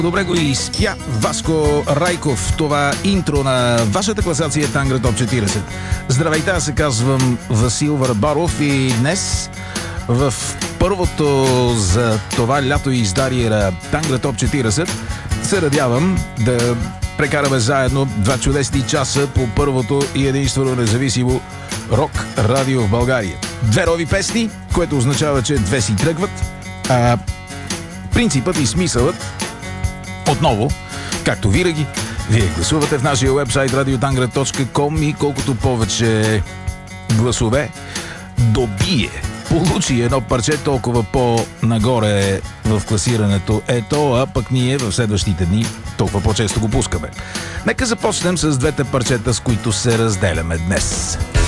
Добре го изпя Васко Райков. Това интро на вашата класация Тангра Топ 40. Здравейте, аз се казвам Васил Варбаров и днес в първото за това лято издарие на Тангра Топ 40 се надявам да прекараме заедно 2 чудесни часа по първото и единствено независимо рок радио в България. 2 нови песни, което означава, че 2 си тръгват, а принципът и смисълът отново, както винаги, вие гласувате в нашия уебсайт radiotangra.com и колкото повече гласове добие, получи едно парче, толкова по-нагоре в класирането ето, а пък ние в следващите дни толкова по-често го пускаме. Нека започнем с двете парчета, с които се разделяме днес.